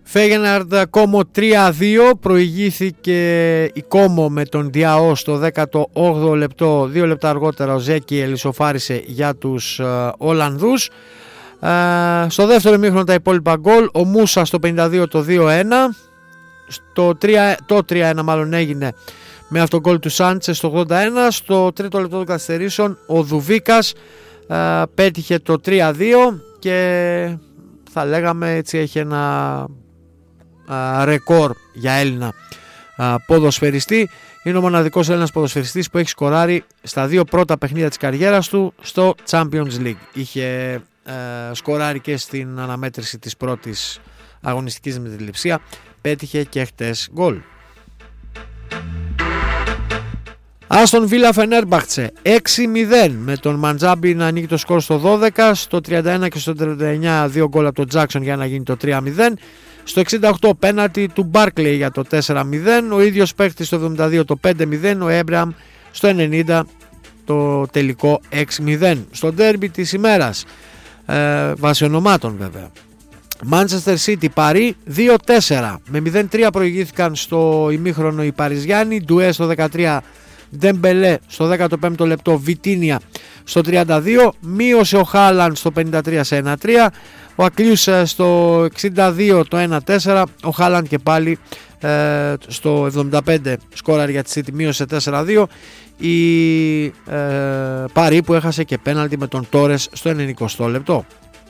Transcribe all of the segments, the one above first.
Φέγεναρντ Κόμο 3-2, προηγήθηκε η Κόμο με τον Διαό στο 18ο λεπτό, 2 λεπτά αργότερα ο Ζέκιελ ισοφάρισε για τους Ολλανδούς. Στο δεύτερο ημίχρονο τα υπόλοιπα γκολ, ο Μούσα στο 52 το 2-1, το 3-1 μάλλον έγινε με αυτό γκολ του Σάντσε στο 81, στο τρίτο λεπτό των καθυστερήσεων ο Δουβίκας πέτυχε το 3-2 και θα λέγαμε έτσι έχει ένα ρεκόρ για Έλληνα ποδοσφαιριστή. Είναι ο μοναδικός Έλληνας ποδοσφαιριστής που έχει σκοράρει στα 2 πρώτα παιχνίδια της καριέρας του στο Champions League. Είχε σκοράρει και στην αναμέτρηση της πρώτης αγωνιστικής με τη Λειψία, πέτυχε και χτες γκολ. Άστον Βίλα Φενέρμπαχτσε 6-0 με τον Μαντζάμπι να ανοίγει το σκορ στο 12, στο 31 και στο 39 2 γκολ από τον Τζάκσον για να γίνει το 3-0. Στο 68 πέναλτι του Μπάρκλεϊ για το 4-0, ο ίδιος παίκτης στο 72 το 5-0, ο Έμπραμ στο 90 το τελικό 6-0. Στο ντέρμπι της ημέρας, βάσει ονομάτων βέβαια, Manchester City Παρί 2-4, με 0-3 προηγήθηκαν στο ημίχρονο οι Παριζιάνοι, Ντουέ στο 13, Ντεμπελέ στο 15ο λεπτό, Βιτίνια στο 32, μείωσε ο Χάλαντ στο 53 σε 1-3, ο Ακλίους στο 62 το 1-4, ο Χάλαντ και πάλι στο 75 σκόραρε για τη City, μείωσε 4-2, η Παρί που έχασε και πέναλτι με τον Τόρες στο 90 λεπτό.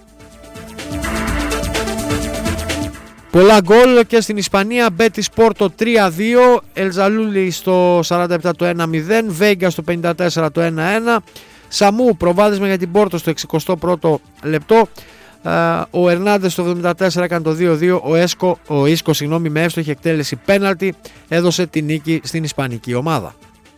Πολλά γκολ και στην Ισπανία, Μπέτις Πόρτο 3-2, Ελζαλούλη στο 47 το 1-0, Βέγγα στο 54 το 1-1, Σαμού προβάδισμα για την Πόρτο στο 61ο λεπτό, ο Ερνάντες στο 74 έκανε το 2-2, ο Ίσκο με εύστοχη εκτέλεση πέναλτι έδωσε τη νίκη στην Ισπανική ομάδα.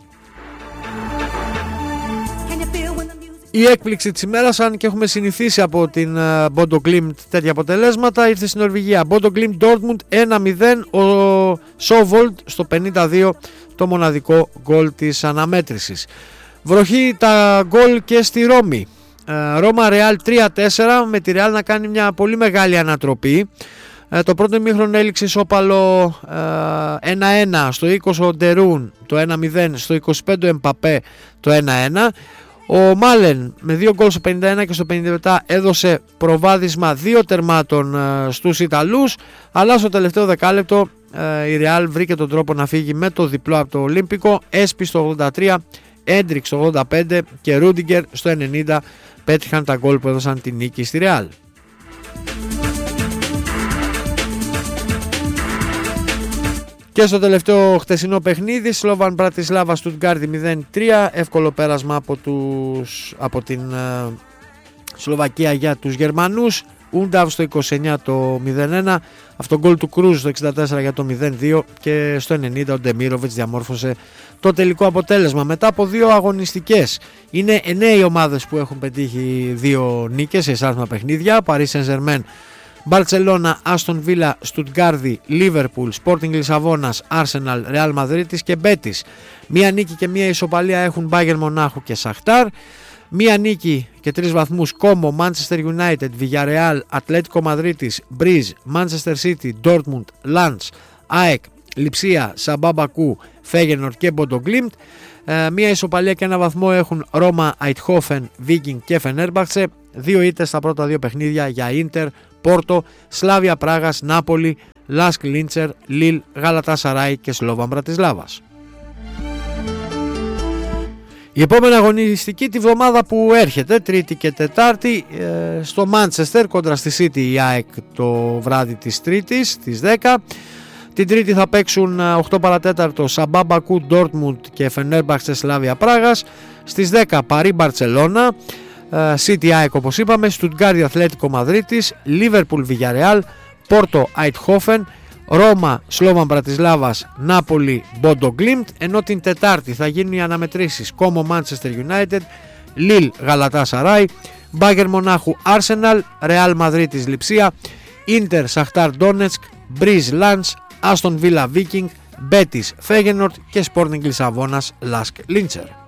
Η έκπληξη της ημέρας, αν και έχουμε συνηθίσει από την Bodo Glimt τέτοια αποτελέσματα, ήρθε στην Νορβηγία. Bodo Glimt Dortmund 1-0, ο Σόβολντ στο 52 το μοναδικό γκολ της αναμέτρησης. Βροχή τα γκολ και στη Ρώμη. Ρώμα Ρεάλ 3-4, με τη Ρεάλ να κάνει μια πολύ μεγάλη ανατροπή. Το πρώτο ημίχρονο έληξε ισόπαλο 1-1, στο 20 ο Ντερούν το 1-0, στο 25 ο Εμπαπέ το 1-1. Ο Μάλεν με 2 γκολ στο 51 και στο 57 έδωσε προβάδισμα 2 τερμάτων στους Ιταλούς, αλλά στο τελευταίο δεκάλεπτο η Ρεάλ βρήκε τον τρόπο να φύγει με το διπλό από το Ολύμπικο. Έσπι στο 83, Έντριξ στο 85 και Ρούντιγκερ στο 90 πέτυχαν τα γκολ που έδωσαν την νίκη στη Ρεάλ. Και στο τελευταίο χτεσινό παιχνίδι, Σλόβαν Μπρατισλάβα Στουτγκάρδη 0-3, εύκολο πέρασμα από την Σλοβακία για τους Γερμανούς. Ούνταβ στο 29 το 0-1, αυτό γκολ του Κρούζ στο 64 για το 0-2 και στο 90 ο Ντεμίροβιτς διαμόρφωσε το τελικό αποτέλεσμα. Μετά από 2 αγωνιστικές, είναι 9 οι ομάδες που έχουν πετύχει 2 νίκες σε εισάσμα παιχνίδια. Παρί Σεν-Ζερμέν, Μπαρτσελώνα, Άστον Βίλα, Στουτγκάρδη, Λίβερπουλ, Σπόρτινγκ Λισαβόνας, Άρσεναλ, Ρεάλ Μαδρίτης και Μπέτις. Μία νίκη και μία ισοπαλία έχουν Μπάγερν Μονάχου και Σαχτάρ. Μία νίκη και 3 βαθμούς Κόμο, Manchester United, Villarreal, Ατλέτικο Μαδρίτης, Μπρίζ, Manchester City, Dortmund, Λαντς, ΑΕΚ, Λειψία, Σαμπά Μπακού, Φέγενορντ και Bodo Glimt. Μία ισοπαλία και 1 βαθμό έχουν Ρώμα, Αιτχόφεν, Βίκινγκ και Φενέρμπαχτσε. 2 ήττες στα πρώτα 2 παιχνίδια για Ίντερ, Πόρτο, Σλάβια Πράγας, Νάπολη, Λάσκ Λίντσερ, Λιλ, Γαλατάσαράι και Σλόβαν Μπρατισλάβας. Η επόμενη αγωνιστική τη βδομάδα που έρχεται, Τρίτη και Τετάρτη, στο Μάντσεστερ κόντρα στη City η ΑΕΚ το βράδυ της Τρίτης, στις 10. Την Τρίτη θα παίξουν 8 παρατέταρτο Σαμπά Μπακού, Ντόρτμουντ και Φενέρμπαχτσε Σλάβια Πράγας. Στις 10 Παρί Μπαρτσελώνα, City ΑΕΚ όπως είπαμε, Στουτγκάρδη Ατλέτικο Μαδρίτης, Λίβερπουλ Villarreal, Πόρτο Αιτχόφεν, Ρώμα Σλόβαν Μπρατισλάβας, Νάπολη Bodo Glimt, ενώ την Τετάρτη θα γίνουν οι αναμετρήσεις Κόμο Manchester United, Λιλ Γαλατάσαράι, Μπάγερν Μονάχου Arsenal, Ρεάλ Μαδρίτης Λειψία, Ίντερ Σαχτάρ Ντόνετσκ, Μπρίζ Λαντς, Άστον Βίλα Βίκινγκ, Μπέτις Φέγενορντ και Σπόρτινγκ Λισαβόνας Λάσκ Λίντσερ.